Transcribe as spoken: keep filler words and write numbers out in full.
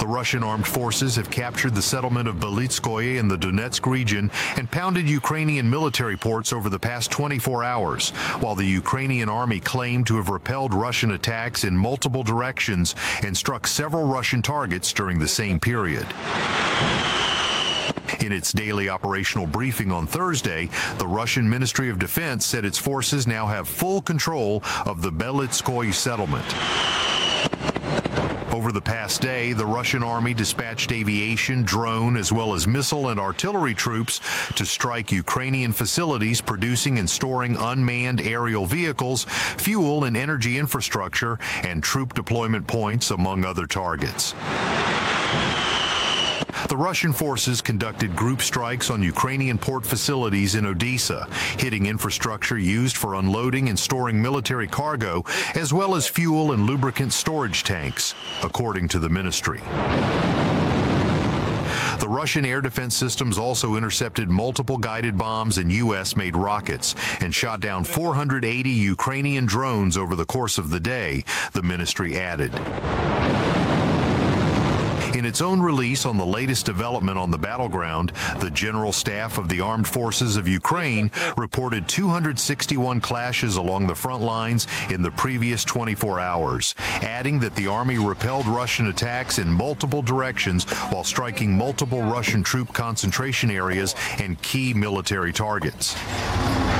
The Russian armed forces have captured the settlement of Belitskoye in the Donetsk region and pounded Ukrainian military ports over the past twenty-four hours, while the Ukrainian army claimed to have repelled Russian attacks in multiple directions and struck several Russian targets during the same period. In its daily operational briefing on Thursday, the Russian Ministry of Defense said its forces now have full control of the Belitskoye settlement. Over the past day, the Russian army dispatched aviation, drone, as well as missile and artillery troops to strike Ukrainian facilities producing and storing unmanned aerial vehicles, fuel and energy infrastructure, and troop deployment points, among other targets. The Russian forces conducted group strikes on Ukrainian port facilities in Odessa, hitting infrastructure used for unloading and storing military cargo, as well as fuel and lubricant storage tanks, according to the ministry. The Russian air defense systems also intercepted multiple guided bombs and U S-made rockets and shot down four hundred eighty Ukrainian drones over the course of the day, the ministry added. In its own release on the latest development on the battleground, the General Staff of the Armed Forces of Ukraine reported two hundred sixty-one clashes along the front lines in the previous twenty-four hours, adding that the army repelled Russian attacks in multiple directions while striking multiple Russian troop concentration areas and key military targets.